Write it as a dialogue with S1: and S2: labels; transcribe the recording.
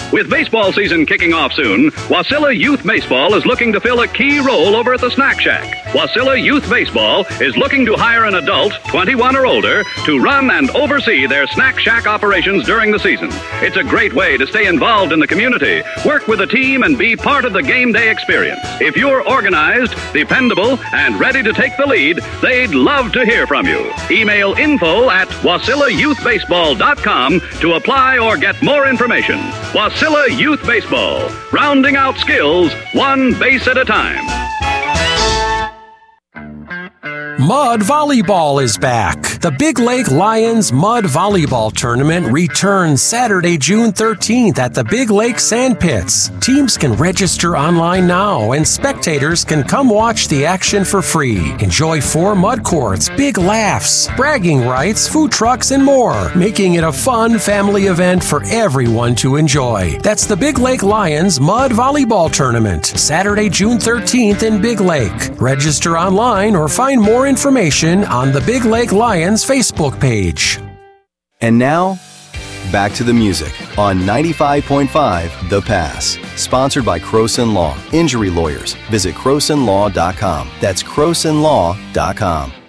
S1: With baseball season kicking off soon, Wasilla Youth Baseball is looking to fill a key role over at the Snack Shack. Wasilla Youth Baseball is looking to hire an adult, 21 or older, to run and oversee their Snack Shack operations during the season. It's a great way to stay involved in the community, work with a team, and be part of the game day experience. If you're organized, dependable, and ready to take the lead, they'd love to hear from you. Email info@WasillaYouthBaseball.com to apply or get more information. Wasilla Youth Baseball, rounding out skills one base at a time.
S2: Mud Volleyball is back. The Big Lake Lions Mud Volleyball Tournament returns Saturday, June 13th at the Big Lake Sand Pits. Teams can register online now, and spectators can come watch the action for free. Enjoy 4 mud courts, big laughs, bragging rights, food trucks, and more, making it a fun family event for everyone to enjoy. That's the Big Lake Lions Mud Volleyball Tournament, Saturday, June 13th in Big Lake. Register online or find more information on the Big Lake Lions Facebook page.
S3: And now, back to the music on 95.5 The Pass. Sponsored by Croson Law. Injury lawyers. Visit CrosonLaw.com. That's CrosonLaw.com.